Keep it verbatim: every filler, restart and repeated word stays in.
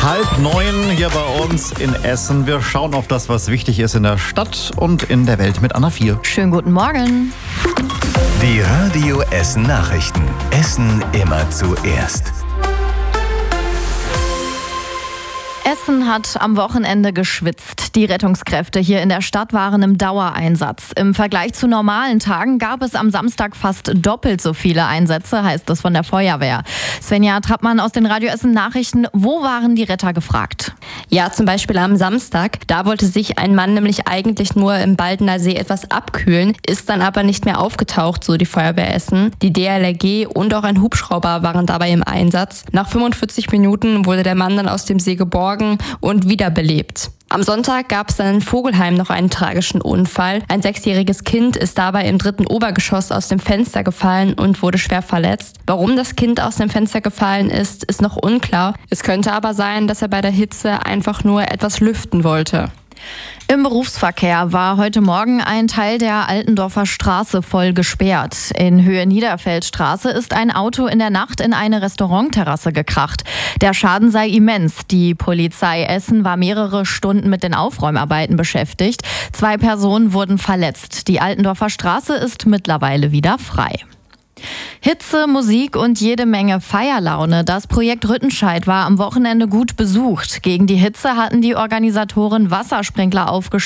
Halb neun hier bei uns in Essen. Wir schauen auf das, was wichtig ist in der Stadt und in der Welt mit Anna vier. Schönen guten Morgen. Die Radio Essen Nachrichten. Essen immer zuerst. Essen hat am Wochenende geschwitzt. Die Rettungskräfte hier in der Stadt waren im Dauereinsatz. Im Vergleich zu normalen Tagen gab es am Samstag fast doppelt so viele Einsätze, heißt es von der Feuerwehr. Svenja Trappmann aus den Radio Essen Nachrichten. Wo waren die Retter gefragt? Ja, zum Beispiel am Samstag. Da wollte sich ein Mann nämlich eigentlich nur im Baldener See etwas abkühlen, ist dann aber nicht mehr aufgetaucht, so die Feuerwehr Essen. Die D L R G und auch ein Hubschrauber waren dabei im Einsatz. Nach fünfundvierzig Minuten wurde der Mann dann aus dem See geborgen und wiederbelebt. Am Sonntag gab es dann in Vogelheim noch einen tragischen Unfall. Ein sechsjähriges Kind ist dabei im dritten Obergeschoss aus dem Fenster gefallen und wurde schwer verletzt. Warum das Kind aus dem Fenster gefallen ist, ist noch unklar. Es könnte aber sein, dass er bei der Hitze einfach nur etwas lüften wollte. Im Berufsverkehr war heute Morgen ein Teil der Altendorfer Straße voll gesperrt. In Höhe Niederfeldstraße ist ein Auto in der Nacht in eine Restaurantterrasse gekracht. Der Schaden sei immens. Die Polizei Essen war mehrere Stunden mit den Aufräumarbeiten beschäftigt. Zwei Personen wurden verletzt. Die Altendorfer Straße ist mittlerweile wieder frei. Hitze, Musik und jede Menge Feierlaune. Das Projekt Rüttenscheid war am Wochenende gut besucht. Gegen die Hitze hatten die Organisatoren Wassersprinkler aufgestellt.